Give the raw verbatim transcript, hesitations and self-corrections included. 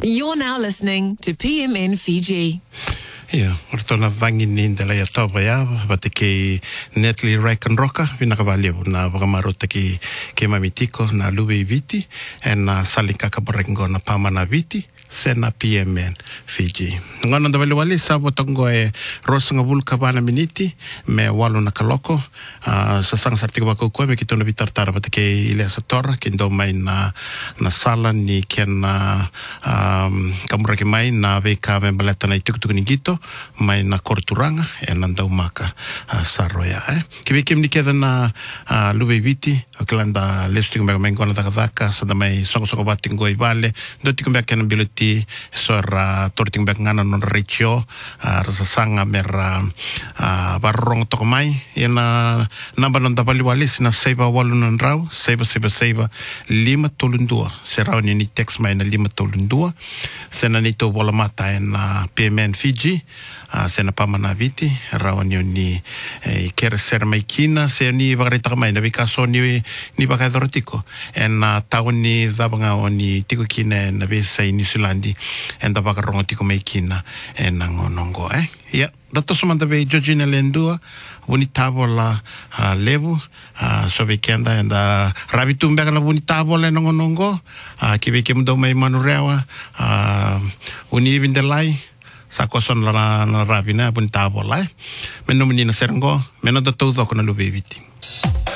You're now listening to P M N Fiji. Ia, ora tōna vangi ni ndela ia tōpa ia, wate ke Natalie Rakenroka, vina ka valeu, na wakamarota ki ke mamitiko, na Louis Viti, e na Salikaka Barengo na Pamana Viti, se na P M N Fiji. Ngana nda wale sa botongo e Rosanga Vulka Vana Miniti, me walu na kaloko, uh, sa sanga sartika wako koe, me ki tōna vitartara, wate ke Ilea Satora, ki ndo mai na, na sala ni ken na um, kamuraki mai, na veka me baleta na itukutuku ni gito, mai na Korturanga e na Ndaumaka uh, Saroya. Eh? Ki wiki mni keda na uh, Louis Viti, o ke landa lestu kumbeka mai ngona takadaka, sa da mai songo-songo wati ngoi vale, doti kumbeka kena biloti, so ra torti kumbeka ngana non reichio, uh, rasa sanga mera uh, barrong toko mai, e na namba non tapali wale, sina seiba walu non rau, seiba, seiba, seiba, lima tolundua, se rau ni ni text mai na lima tolundua, se na nito wala mata e na P M N Fiji, Uh, se na Pamana Viti, rawa ni ni e kere ser mai kina, se ni wakaritaka mai, na wikaso ni ni wakaidorotiko, e na tau ni dhabanga o ni tiko kina na vesa i New Zealandi, e na wakarongo tiko mai kina, e na ngonongo, eh? Ia, dato sumanda vei Georgina Lendua, wuni tabo la uh, levu, uh, so vei kenda, e na ravitu mbeka na wuni tabo la nongonongo, uh, ki vei kemdo mai manurewa, uh, wuni ivindelai, sa koson la na rabi na pun tabo lai, meno menina serengo, meno da todo con Louis Viti.